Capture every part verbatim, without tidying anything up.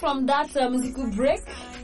from that uh, musical break.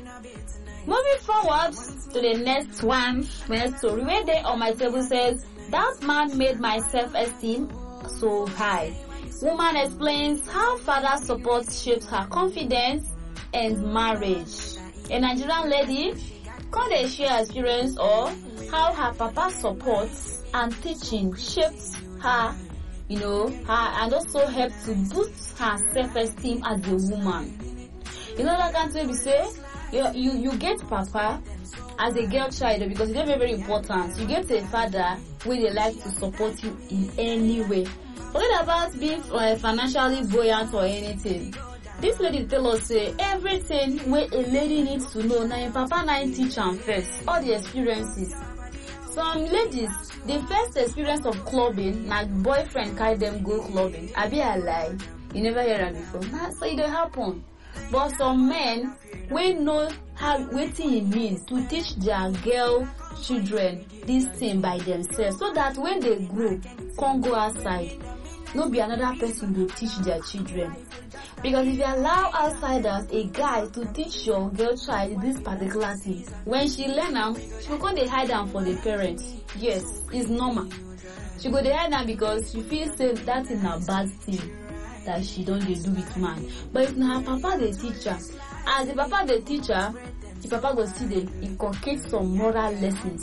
Moving forward to the next one, next story where they on my table says, that man made my self-esteem so high. Woman explains how father support shapes her confidence and marriage. A Nigerian lady can share experience or how her papa supports and teaching shaped her, you know, her and also helped to boost her self-esteem as a woman. You know that can't we say you, you you get papa as a girl child because it's very very important. You get a father where they like to support you in any way. Forget about being uh, financially buoyant or anything. This lady tell us say everything where a lady needs to know. Now your papa nine teach am first all the experiences. Some ladies, the first experience of clubbing, na boyfriend carry them go clubbing. I be a lie. You never hear that before. Nah, so it don't happen. But some men we know how wetin it means to teach their girl children this thing by themselves, so that when they grow, can't go outside. No be another person to teach their children. Because if you allow outsiders, a guy, to teach your girl child this particular thing, when she learn am, she will go dey hide am for the parents. Yes, it's normal. She go dey hide am because she feel say that is a bad thing that she don't dey do with man. But if na her papa dey teach her, as the papa dey teach her, the papa go still dey inculcate some moral lessons.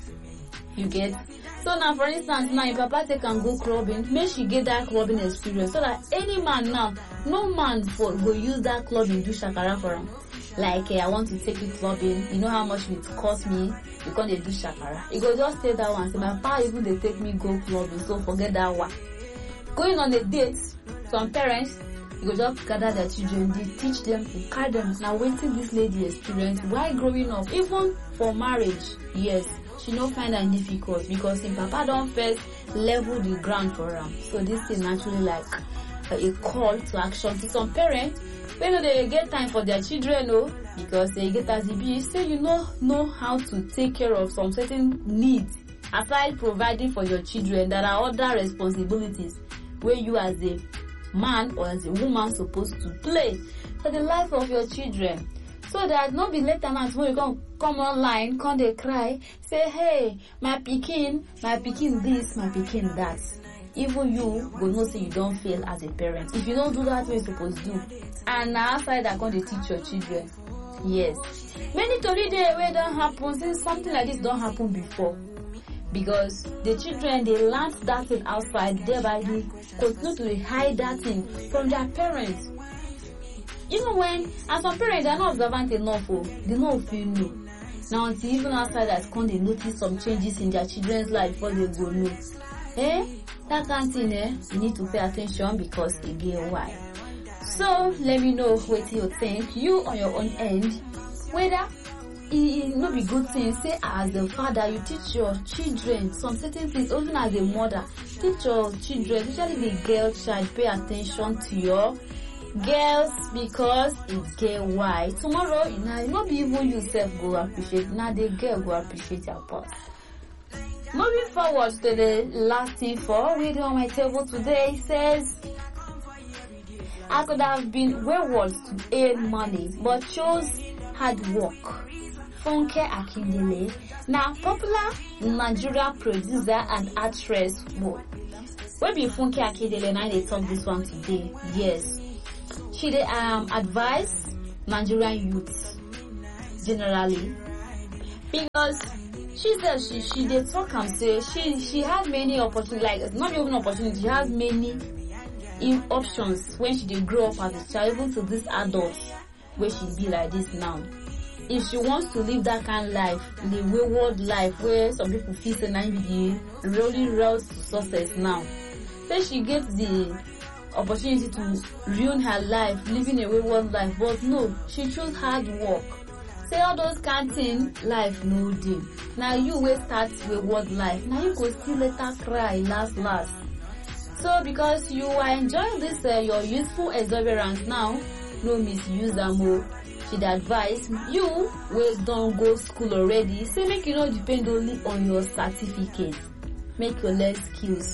You get? So now, for instance, now if papa take and go clubbing, make she get that clubbing experience, so that any man now, no man for go use that clubbing do shakara for him. Like, hey, I want to take you clubbing. You know how much it cost me? You can't do shakara. You go just take that one. Say, my papa even they take me go clubbing, so forget that one. Going on a date, some parents, you go just gather their children, they teach them, to carry them. Now waiting this lady experience while growing up, even for marriage, yes. She no find that difficult because in papa don't first level the ground for her. So this is naturally like a, a call to action to some parents. When you know they get time for their children, no, because they get as it be, say you know know how to take care of some certain needs aside providing for your children. There are other responsibilities where you as a man or as a woman supposed to play for the life of your children. So that not be later on when you come come online, come they cry, say, hey, my pikin, my pikin this, my pikin that. Even you will not say you don't fail as a parent. If you don't do that, what you're supposed to do. And now outside that going to teach your children. Yes. Many story there where don't happen, since something like this don't happen before. Because the children, they learn that thing outside, thereby they continue to hide that thing from their parents. Even when, as some parents, they're not observant enough, oh, they don't feel no. Now, until even outsiders come, they notice some changes in their children's life before they go no. Eh? That kind of thing, eh? You need to pay attention because they get why. So, let me know what you think, you on your own end, whether it not be good thing, say as a father, you teach your children some certain things, even as a mother, teach your children, especially the girl child, pay attention to your girls because it's girl why. Tomorrow, you know, not be even yourself go appreciate. Now the girl go appreciate your part. Moving forward to the last thing for reading on my table today says, I could have been wayward to earn money, but chose hard work. Funke Akindele, now popular Nigeria producer and actress. Whoa. Where be Funke Akindele? Now they talk this one today. Yes. She dey um advise Nigerian youths generally because she says she she dey talk and say she she has many opportunities, like it's not even opportunity, she has many in options when she dey grow up as a child, even to this adult where she be like this now. If she wants to live that kind of life, the wayward life where some people feel say now be the rolling road to success now, then she gets the opportunity to ruin her life, living a wayward life. But no, she chose hard work. Say all those canteen life no day. Now you will start wayward life. Now you go still later cry last last. So because you are enjoying this uh, your youthful exuberance now, no misuse them more. She'd advise you will don't go school already. Say make you not depend only on your certificate. Make your learn skills.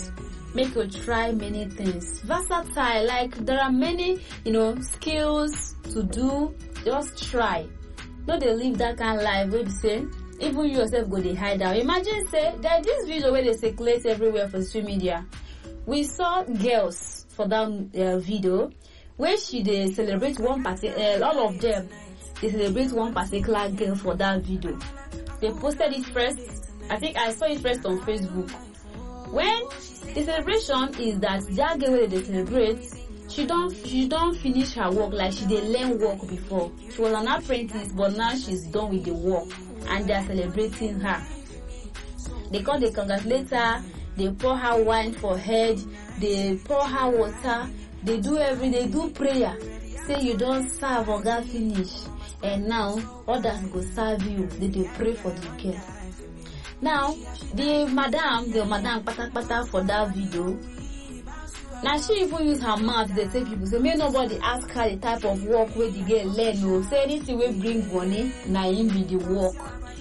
make you try many things. Versatile, like there are many, you know, skills to do. Just try. No, they live that kind of life where you say, even you yourself go they hide out. Imagine say that this video where they circulate everywhere for social media. We saw girls for that uh, video where she they celebrate one particular, uh, all of them they celebrate one particular girl for that video. They posted it first. I think I saw it first on Facebook. When the celebration is that that girl where they celebrate, she don't she don't finish her work, like she did learn work before. She was an apprentice, but now she's done with the work, and they are celebrating her. They call the congratulate her. They pour her wine for head. They pour her water. They do every they do prayer. Say you don't serve or God finish, and now others go serve you. They they pray for the girl. Now the madam, the madam pata pata for that video. Now she even use her mouth. They say people say may nobody ask her the type of work where the girl learn. No, say anything will bring money. Now him be the work.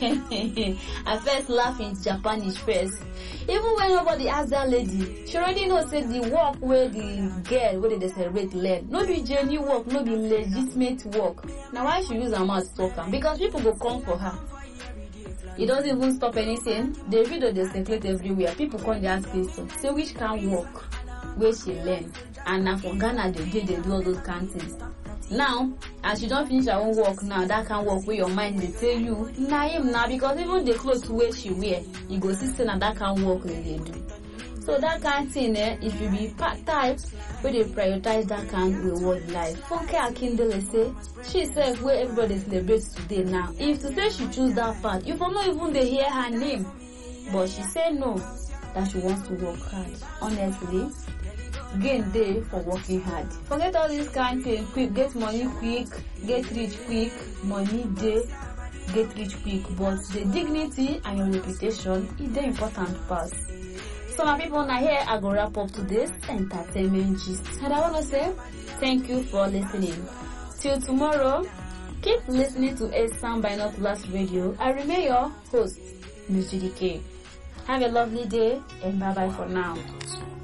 I first laugh in Japanese first. Even when nobody asked that lady, she already knows say the work where the girl where they celebrate learn. No be genuine work, no be legitimate work. Now why she use her mouth to talk am? Because people go come for her. It doesn't even stop anything. The video they circulate everywhere. People come they ask questions. Say which can work where she learn. And now for Ghana they do they do all those kind of things. Now, as you don't finish her own work now, that can work where your mind they tell you, nah him now, because even the clothes where she wear, you go see say that can work where they do. So that kind of thing, eh, if you be part type, where they prioritize that kind of reward life. Funke Akindele say, she said where everybody celebrates today now. If to say she choose that part, you will not even they hear her name. But she said no, that she wants to work hard. Honestly, gain day for working hard. Forget all this kind of thing. Quick, get money quick, get rich quick, money day, get rich quick. But the dignity and your reputation is the important part. So my people, now here I go wrap up to this entertainment gist. And I want to say thank you for listening. Till tomorrow, keep listening to A Sound Binoculars Radio. I remain your host, Miss Judy K. Have a lovely day and bye bye for now.